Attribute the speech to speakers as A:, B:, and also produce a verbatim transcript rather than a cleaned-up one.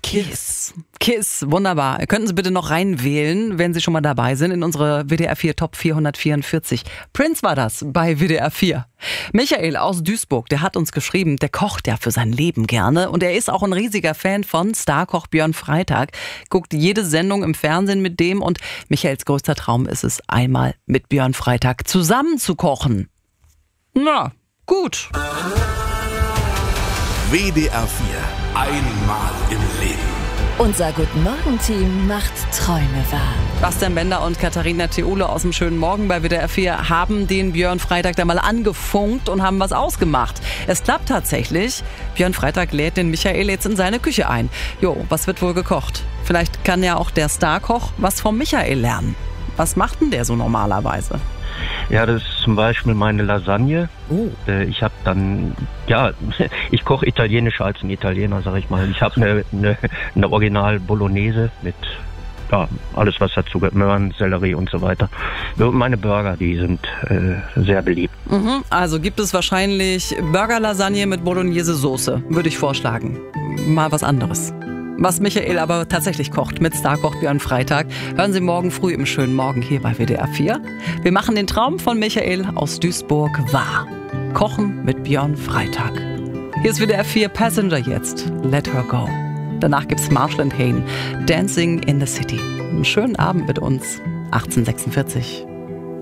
A: Kiss. Kiss, wunderbar. Könnten Sie bitte noch reinwählen, wenn Sie schon mal dabei sind, in unsere W D R vier Top vierhundertvierundvierzig. Prince war das bei W D R vier. Michael aus Duisburg, der hat uns geschrieben, der kocht ja für sein Leben gerne und er ist auch ein riesiger Fan von Starkoch Björn Freitag, guckt jede Sendung im Fernsehen mit dem und Michaels größter Traum ist es, einmal mit Björn Freitag zusammen zu kochen. Na, gut.
B: W D R vier. Einmal im Leben.
C: Unser Guten-Morgen-Team macht Träume wahr.
A: Bastian Bender und Katharina Theule aus dem schönen Morgen bei W D R vier haben den Björn Freitag da mal angefunkt und haben was ausgemacht. Es klappt tatsächlich. Björn Freitag lädt den Michael jetzt in seine Küche ein. Jo, was wird wohl gekocht? Vielleicht kann ja auch der Starkoch was vom Michael lernen. Was macht denn der so normalerweise?
D: Ja, das ist zum Beispiel meine Lasagne.
A: Oh.
D: Ich habe dann, ja, ich koche italienischer als ein Italiener, sag ich mal. Ich habe eine, eine, eine Original Bolognese mit, ja, alles was dazu gehört, Möhren, Sellerie und so weiter. Und meine Burger, die sind äh, sehr beliebt.
A: Mhm, also gibt es wahrscheinlich Burger-Lasagne mit Bolognese-Soße, würde ich vorschlagen. Mal was anderes. Was Michael aber tatsächlich kocht mit Starkoch Björn Freitag, hören Sie morgen früh im schönen Morgen hier bei W D R vier. Wir machen den Traum von Michael aus Duisburg wahr. Kochen mit Björn Freitag. Hier ist W D R vier Passenger jetzt. Let her go. Danach gibt's Marshall and Hayne. Dancing in the City. Einen schönen Abend mit uns. achtzehn sechsundvierzig.